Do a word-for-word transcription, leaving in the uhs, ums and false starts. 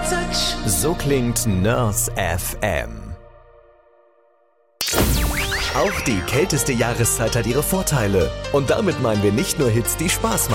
touch. So klingt Nurse F M. Auch die kälteste Jahreszeit hat ihre Vorteile. Und damit meinen wir nicht nur Hits, die Spaß machen.